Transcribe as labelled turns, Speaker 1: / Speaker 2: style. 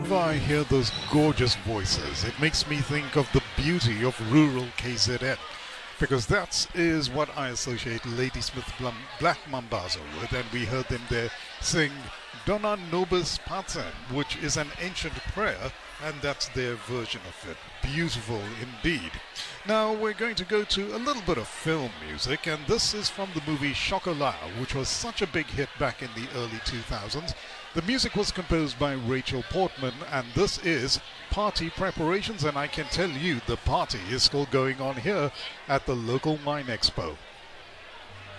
Speaker 1: Whenever I hear those gorgeous voices, it makes me think of the beauty of rural KZN. Because that is what I associate Ladysmith Black Mambazo with, and we heard them there sing Dona Nobis Paten, which is an ancient prayer, and that's their version of it. Beautiful indeed. Now we're going to go to a little bit of film music, and this is from the movie Chocolat, which was such a big hit back in the early 2000s. The music was composed by Rachel Portman, and this is Party Preparations, and I can tell you the party is still going on here at the local Mine Expo.